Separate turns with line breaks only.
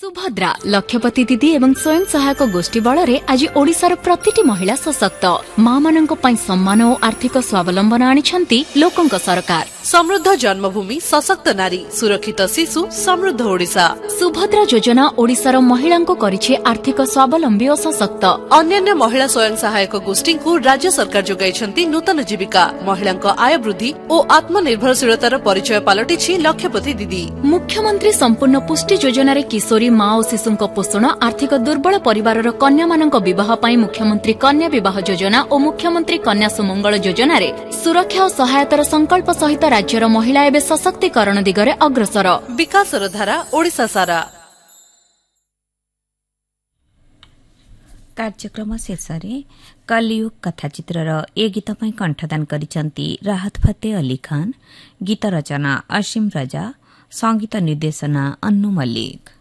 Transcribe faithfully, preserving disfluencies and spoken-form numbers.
सुभद्रा लक्षपति दीदी एवं स्वयं सहायक गोष्ठी बल आज ओडिशार प्रतिटी महिला सशक्त मां मानक पई सम्मान और आर्थिक स्वावलंबन आनिछंती लोकंक सरकार।
समृद्ध जन्मभूमि सशक्त नारी सुरक्षित शिशु समृद्ध ओडिशा।
सुभद्रा योजना ओडिशार महिलांको करिछि आर्थिक स्वावलंबी और सशक्त।
अन्यान्य महिला स्वयं सहायक गोष्ठी को राज्य सरकार जोगाइछंती नूतन जीविका महिलांक आय वृद्धि और आत्मनिर्भरशीलतार परिचय पालटिछि लक्षपति दीदी।
मुख्यमंत्री संपूर्ण पुष्टि योजना किशोरी मां और शिशुंक पोषण आर्थिक दुर्बल परिवारर कन्या मानक विवाह पई मुख्यमंत्री कन्या विवाह योजना और मुख्यमंत्री कन्या सुमंगल योजना रे सुरक्षा और सहायतार संकल्प सहित राज्यर महिला एवं सशक्तिकरण दिगरे अग्रसर।
विकासर धारा ओडिशा सारा।
कार्यक्रम शेषरे कलियुग कथाचित्रर ए गीत पई कंठदान करिसंती राहत फते अली खान। गीत रचना असीम रजा, संगीत निर्देशना अन्नु मल्लिक।